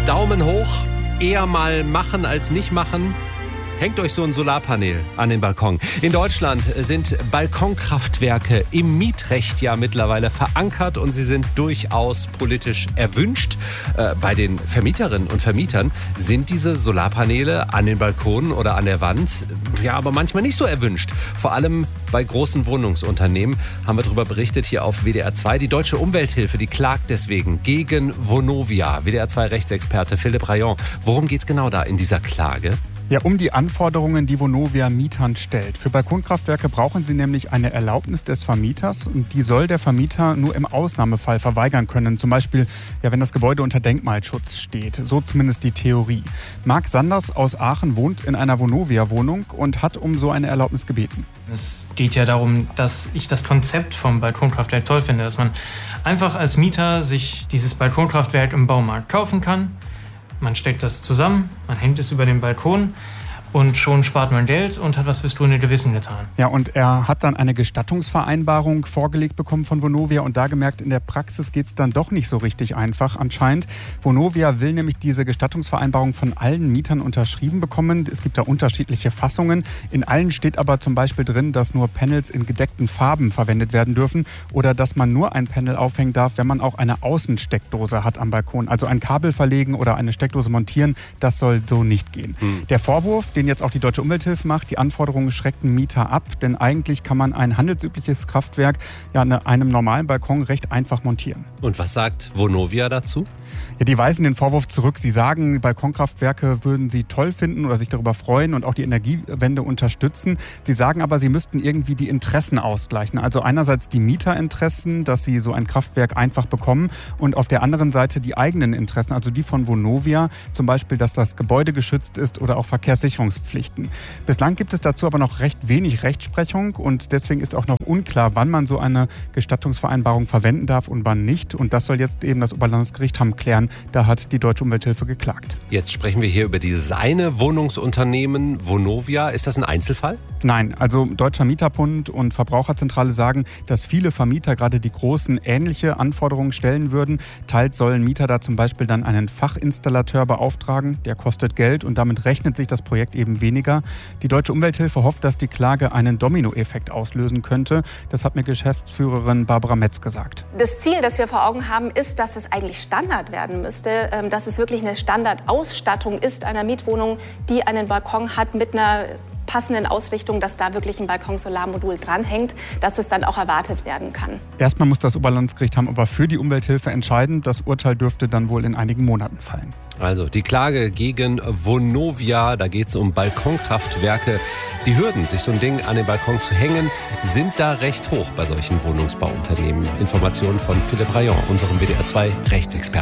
Daumen hoch, eher mal machen als nicht machen. Hängt euch so ein Solarpanel an den Balkon. In Deutschland sind Balkonkraftwerke im Mietrecht ja mittlerweile verankert und sie sind durchaus politisch erwünscht. Bei den Vermieterinnen und Vermietern sind diese Solarpaneele an den Balkonen oder an der Wand ja aber manchmal nicht so erwünscht. Vor allem bei großen Wohnungsunternehmen haben wir darüber berichtet hier auf WDR 2. Die Deutsche Umwelthilfe, die klagt deswegen gegen Vonovia. WDR 2 Rechtsexperte Philipp Rayon. Worum geht's genau da in dieser Klage? Ja, um die Anforderungen, die Vonovia Mietern stellt. Für Balkonkraftwerke brauchen sie nämlich eine Erlaubnis des Vermieters und die soll der Vermieter nur im Ausnahmefall verweigern können. Zum Beispiel, ja, wenn das Gebäude unter Denkmalschutz steht. So zumindest die Theorie. Marc Sanders aus Aachen wohnt in einer Vonovia-Wohnung und hat um so eine Erlaubnis gebeten. Es geht ja darum, dass ich das Konzept vom Balkonkraftwerk toll finde, dass man einfach als Mieter sich dieses Balkonkraftwerk im Baumarkt kaufen kann. Man steckt das zusammen, man hängt es über den Balkon und schon spart man Geld und hat was fürs grüne Gewissen getan. Ja, und er hat dann eine Gestattungsvereinbarung vorgelegt bekommen von Vonovia und da gemerkt, in der Praxis geht es dann doch nicht so richtig einfach anscheinend. Vonovia will nämlich diese Gestattungsvereinbarung von allen Mietern unterschrieben bekommen. Es gibt da unterschiedliche Fassungen. In allen steht aber zum Beispiel drin, dass nur Panels in gedeckten Farben verwendet werden dürfen oder dass man nur ein Panel aufhängen darf, wenn man auch eine Außensteckdose hat am Balkon. Also ein Kabel verlegen oder eine Steckdose montieren, das soll so nicht gehen. Der Vorwurf, den jetzt auch die Deutsche Umwelthilfe macht, die Anforderungen schrecken Mieter ab, denn eigentlich kann man ein handelsübliches Kraftwerk ja an einem normalen Balkon recht einfach montieren. Und was sagt Vonovia dazu? Ja, die weisen den Vorwurf zurück. Sie sagen, Balkonkraftwerke würden sie toll finden oder sich darüber freuen und auch die Energiewende unterstützen. Sie sagen aber, sie müssten irgendwie die Interessen ausgleichen. Also einerseits die Mieterinteressen, dass sie so ein Kraftwerk einfach bekommen und auf der anderen Seite die eigenen Interessen, also die von Vonovia, zum Beispiel, dass das Gebäude geschützt ist oder auch Verkehrssicherungspflichten. Bislang gibt es dazu aber noch recht wenig Rechtsprechung und deswegen ist auch noch unklar, wann man so eine Gestattungsvereinbarung verwenden darf und wann nicht. Und das soll jetzt eben das Oberlandesgericht Hamm klären. Da hat die Deutsche Umwelthilfe geklagt. Jetzt sprechen wir hier über dieses eine Wohnungsunternehmen Vonovia. Ist das ein Einzelfall? Nein, also Deutscher Mieterbund und Verbraucherzentrale sagen, dass viele Vermieter, gerade die großen, ähnliche Anforderungen stellen würden. Teils sollen Mieter da zum Beispiel dann einen Fachinstallateur beauftragen. Der kostet Geld und damit rechnet sich das Projekt eben weniger. Die Deutsche Umwelthilfe hofft, dass die Klage einen Dominoeffekt auslösen könnte. Das hat mir Geschäftsführerin Barbara Metz gesagt. Das Ziel, das wir vor Augen haben, ist, dass es eigentlich Standard werden müsste, dass es wirklich eine Standardausstattung ist einer Mietwohnung, die einen Balkon hat mit einer passenden Ausrichtung, dass da wirklich ein Balkonsolarmodul dranhängt, dass es dann auch erwartet werden kann. Erstmal muss das Oberlandesgericht Hamm aber für die Umwelthilfe entscheiden. Das Urteil dürfte dann wohl in einigen Monaten fallen. Also die Klage gegen Vonovia, da geht es um Balkonkraftwerke. Die Hürden, sich so ein Ding an den Balkon zu hängen, sind da recht hoch bei solchen Wohnungsbauunternehmen. Informationen von Philipp Rayon, unserem WDR 2 Rechtsexperten.